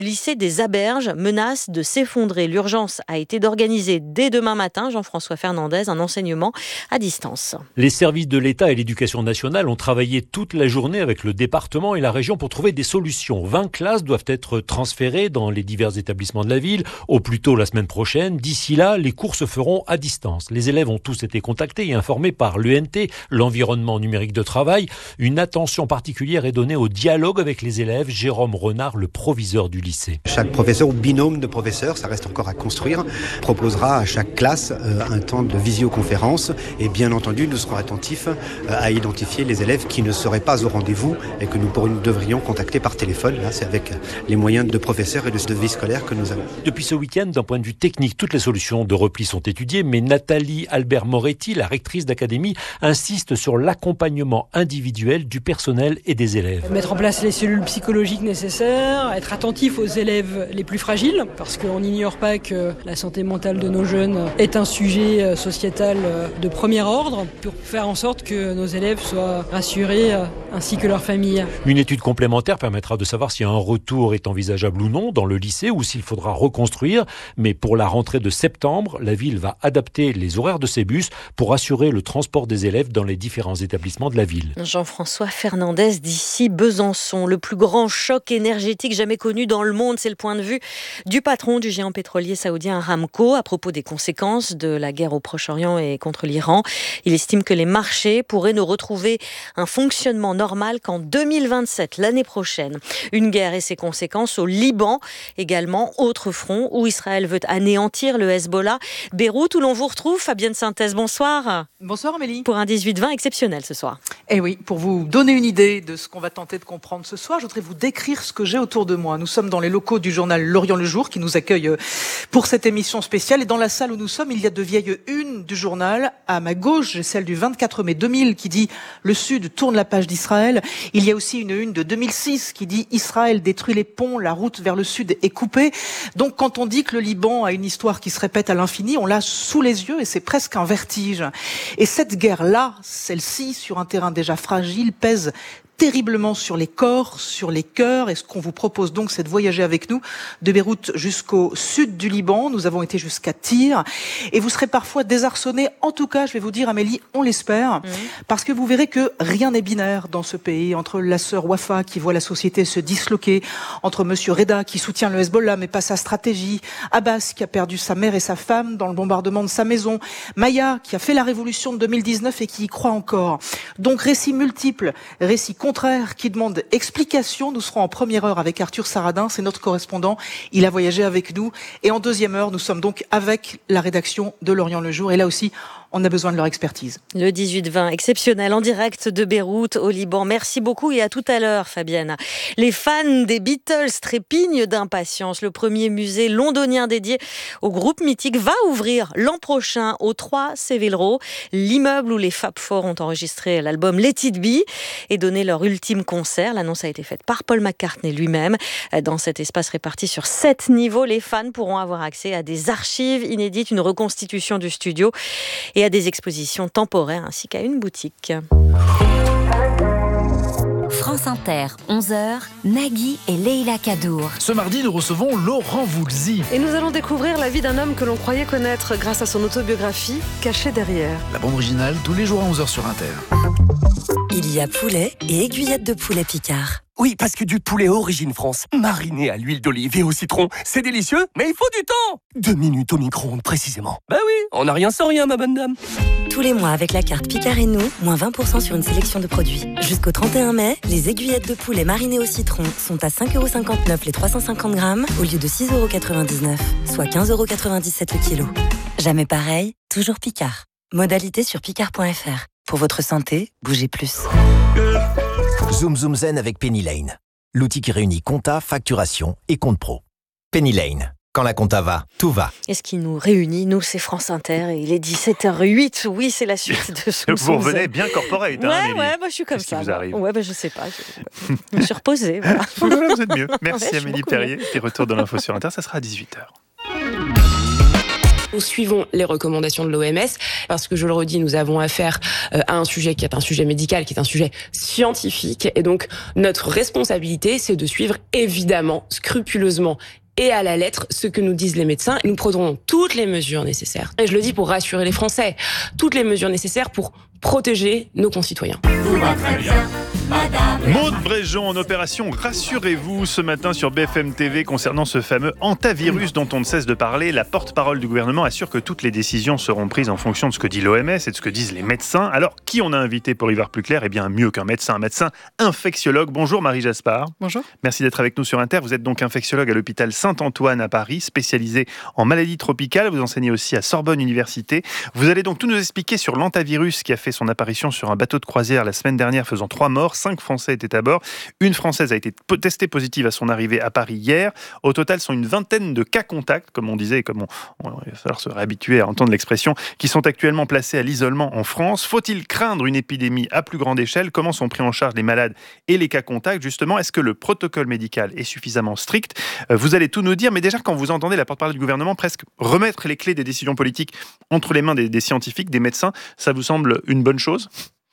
Le lycée des Aberges menace de s'effondrer. L'urgence a été d'organiser dès demain matin, Jean-François Fernandez, un enseignement à distance. Les services de l'État et l'Éducation nationale ont travaillé toute la journée avec le département et la région pour trouver des solutions. 20 classes doivent être transférées dans les divers établissements de la ville, au plus tôt la semaine prochaine. D'ici là, les cours se feront à distance. Les élèves ont tous été contactés et informés par l'ENT, l'environnement numérique de travail. Une attention particulière est donnée au dialogue avec les élèves. Jérôme Renard, le proviseur du lycée. Chaque professeur ou binôme de professeurs, ça reste encore à construire, proposera à chaque classe un temps de visioconférence et bien entendu, nous serons attentifs à identifier les élèves qui ne seraient pas au rendez-vous et que nous devrions contacter par téléphone. Là, c'est avec les moyens de professeurs et de vie scolaire que nous avons. Depuis ce week-end, d'un point de vue technique, toutes les solutions de repli sont étudiées, mais Nathalie Albert-Moretti, la rectrice d'académie, insiste sur l'accompagnement individuel du personnel et des élèves. Mettre en place les cellules psychologiques nécessaires, être attentif aux élèves les plus fragiles, parce qu'on n'ignore pas que la santé mentale de nos jeunes est un sujet sociétal de premier ordre, pour faire en sorte que nos élèves soient rassurés, ainsi que leurs familles. Une étude complémentaire permettra de savoir si un retour est envisageable ou non dans le lycée ou s'il faudra reconstruire. Mais pour la rentrée de septembre, la ville va adapter les horaires de ses bus pour assurer le transport des élèves dans les différents établissements de la ville. Jean-François Fernandez d'ici Besançon. Le plus grand choc énergétique jamais connu dans le monde, c'est le point de vue du patron du géant pétrolier saoudien Aramco à propos des conséquences de la guerre au Proche-Orient et contre l'Iran. Il estime que les marchés pourraient ne retrouver un fonctionnement normal qu'en 2027, l'année prochaine. Une guerre et ses conséquences au Liban également, autre front où Israël veut anéantir le Hezbollah. Beyrouth, où l'on vous retrouve, Fabienne Synthèse, bonsoir. Bonsoir Amélie. Pour un 18-20 exceptionnel ce soir. Eh oui, pour vous donner une idée de ce qu'on va tenter de comprendre ce soir, je voudrais vous décrire ce que j'ai autour de moi. Nous sommes dans les locaux du journal L'Orient le Jour qui nous accueille pour cette émission spéciale. Et dans la salle où nous sommes, il y a de vieilles unes du journal. À ma gauche, j'ai celle du 24 mai 2000 qui dit « Le Sud tourne la page d'Israël ». Il y a aussi une de 2006 qui dit « Israël détruit les ponts, la route vers le Sud est coupée ». Donc quand on dit que le Liban a une histoire qui se répète à l'infini, on l'a sous les yeux et c'est presque un vertige. Et cette guerre-là, celle-ci, sur un terrain déjà fragile, pèse terriblement sur les corps, sur les cœurs. Et ce qu'on vous propose donc, c'est de voyager avec nous de Beyrouth jusqu'au sud du Liban. Nous avons été jusqu'à Tyr. Et vous serez parfois désarçonnés. En tout cas, je vais vous dire, Amélie, on l'espère. Parce que vous verrez que rien n'est binaire dans ce pays. Entre la sœur Wafa qui voit la société se disloquer, entre monsieur Reda qui soutient le Hezbollah mais pas sa stratégie, Abbas qui a perdu sa mère et sa femme dans le bombardement de sa maison, Maya qui a fait la révolution de 2019 et qui y croit encore. Donc récits multiples, récits contraires qui demandent explication. Nous serons en première heure avec Arthur Saradin, c'est notre correspondant. Il a voyagé avec nous. Et en deuxième heure, nous sommes donc avec la rédaction de L'Orient le Jour. Et là aussi, on a besoin de leur expertise. Le 18-20 exceptionnel en direct de Beyrouth au Liban. Merci beaucoup et à tout à l'heure, Fabienne. Les fans des Beatles trépignent d'impatience. Le premier musée londonien dédié au groupe mythique va ouvrir l'an prochain au 3 Savile Row, l'immeuble où les Fab Four ont enregistré l'album Let It Be et donné leur ultime concert. L'annonce a été faite par Paul McCartney lui-même. Dans cet espace réparti sur 7 niveaux, les fans pourront avoir accès à des archives inédites, une reconstitution du studio et à des expositions temporaires ainsi qu'à une boutique. France Inter, 11h, Nagui et Leïla Kadour. Ce mardi, nous recevons Laurent Voulzy. Et nous allons découvrir la vie d'un homme que l'on croyait connaître grâce à son autobiographie, Cachée derrière. La bande originale, tous les jours à 11h sur Inter. Il y a poulet et aiguillettes de poulet Picard. Oui, parce que du poulet origine France, mariné à l'huile d'olive et au citron, c'est délicieux, mais il faut du temps. 2 minutes au micro-ondes, précisément. Bah oui, on n'a rien sans rien, ma bonne dame. Tous les mois, avec la carte Picard et nous, moins 20% sur une sélection de produits. Jusqu'au 31 mai, les aiguillettes de poulet marinées au citron sont à 5,59€ les 350 grammes au lieu de 6,99€, soit 15,97€ le kilo. Jamais pareil, toujours Picard. Modalité sur picard.fr. Pour votre santé, bougez plus. Zoom Zoom Zen avec Penny Lane. L'outil qui réunit compta, facturation et compte pro. Penny Lane. Quand la compta va, tout va. Et ce qui nous réunit, nous, c'est France Inter. Et il est 17h08. Oui, c'est la suite de Zoom Zoom Zen. Vous revenez bien corporate, ouais, moi je suis comme ça. Qu'est-ce qui vous arrive ? Ouais, je sais pas. Je me suis reposée. Voilà. Voilà, vous êtes mieux. Merci ouais, Amélie Perrier. Et retour dans l'info sur Inter, ça sera à 18h. Nous suivons les recommandations de l'OMS parce que, je le redis, nous avons affaire à un sujet qui est un sujet médical, qui est un sujet scientifique. Et donc, notre responsabilité, c'est de suivre évidemment, scrupuleusement et à la lettre ce que nous disent les médecins. Nous prendrons toutes les mesures nécessaires. Et je le dis pour rassurer les Français, toutes les mesures nécessaires pour protéger nos concitoyens. Tout va très bien, madame. Maude Bréjon en opération Rassurez-vous ce matin sur BFM TV concernant ce fameux hantavirus dont on ne cesse de parler. La porte-parole du gouvernement assure que toutes les décisions seront prises en fonction de ce que dit l'OMS et de ce que disent les médecins. Alors, qui on a invité pour y voir plus clair ? Eh bien, mieux qu'un médecin infectiologue. Bonjour Marie Jaspard. Bonjour. Merci d'être avec nous sur Inter. Vous êtes donc infectiologue à l'hôpital Saint-Antoine à Paris, spécialisé en maladies tropicales. Vous enseignez aussi à Sorbonne Université. Vous allez donc tout nous expliquer sur l'hantavirus qui a fait son apparition sur un bateau de croisière la semaine dernière, faisant 3 morts. 5 Français étaient à bord. Une Française a été testée positive à son arrivée à Paris hier. Au total, ce sont une vingtaine de cas contacts, comme on disait, et comme il va falloir se réhabituer à entendre l'expression, qui sont actuellement placés à l'isolement en France. Faut-il craindre une épidémie à plus grande échelle ? Comment sont pris en charge les malades et les cas contacts ? Justement, est-ce que le protocole médical est suffisamment strict ? Vous allez tout nous dire, mais déjà, quand vous entendez la porte-parole du gouvernement presque remettre les clés des décisions politiques entre les mains des scientifiques, des médecins, ça vous semble une bonne chose ?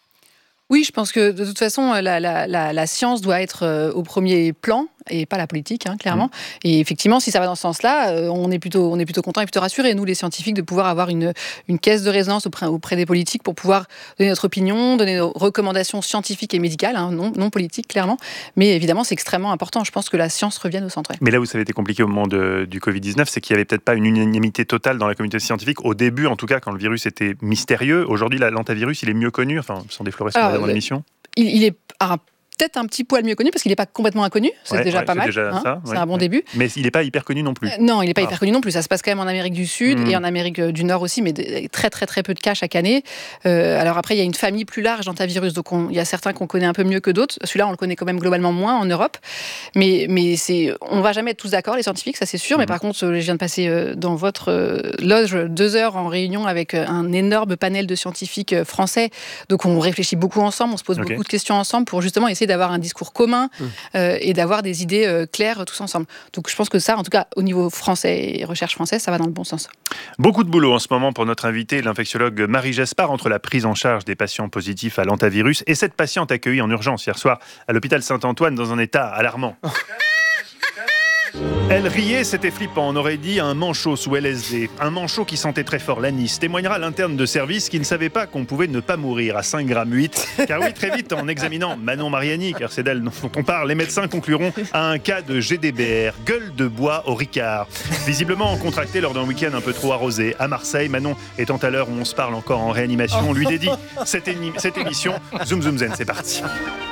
Oui, je pense que de toute façon, la science doit être au premier plan et pas la politique, clairement. Et effectivement, si ça va dans ce sens-là, on est plutôt content et plutôt rassurés, nous les scientifiques, de pouvoir avoir une caisse de résonance auprès des politiques pour pouvoir donner notre opinion, donner nos recommandations scientifiques et médicales, non politiques, clairement. Mais évidemment, c'est extrêmement important. Je pense que la science revienne au centre. Mais là où ça avait été compliqué au moment du Covid-19, c'est qu'il n'y avait peut-être pas une unanimité totale dans la communauté scientifique, au début en tout cas, quand le virus était mystérieux. Aujourd'hui, l'hantavirus, il est mieux connu, enfin, sans déflorer ce qu'on a dans l'émission. Il est peut-être un petit poil mieux connu parce qu'il n'est pas complètement inconnu, c'est déjà pas mal, c'est un bon début. Mais il n'est pas hyper connu non plus. Non, il n'est pas hyper connu non plus, ça se passe quand même en Amérique du Sud et en Amérique du Nord aussi, mais très très très peu de cas chaque année. Alors après, il y a une famille plus large d'hantavirus, donc il y a certains qu'on connaît un peu mieux que d'autres. Celui-là, on le connaît quand même globalement moins en Europe, mais on ne va jamais être tous d'accord, les scientifiques, ça c'est sûr, mais par contre, je viens de passer dans votre loge 2 heures en réunion avec un énorme panel de scientifiques français, donc on réfléchit beaucoup ensemble, on se pose beaucoup de questions ensemble pour justement essayer d'avoir un discours commun et d'avoir des idées claires tous ensemble. Donc je pense que ça, en tout cas au niveau français et recherche française, ça va dans le bon sens. Beaucoup de boulot en ce moment pour notre invitée, l'infectiologue Marie Jaspard, entre la prise en charge des patients positifs à l'hantavirus et cette patiente accueillie en urgence hier soir à l'hôpital Saint-Antoine dans un état alarmant. Elle riait, c'était flippant, on aurait dit un manchot sous LSD. Un manchot qui sentait très fort l'anis. Témoignera l'interne de service qui ne savait pas qu'on pouvait ne pas mourir à 5,8 g. Car oui, très vite, en examinant Manon Mariani, car c'est d'elle dont on parle, les médecins concluront à un cas de GDBR, gueule de bois au Ricard. Visiblement contracté lors d'un week-end un peu trop arrosé. À Marseille, Manon étant à l'heure où on se parle encore en réanimation, on lui dédie cette émission. Zoom Zoom Zen, c'est parti.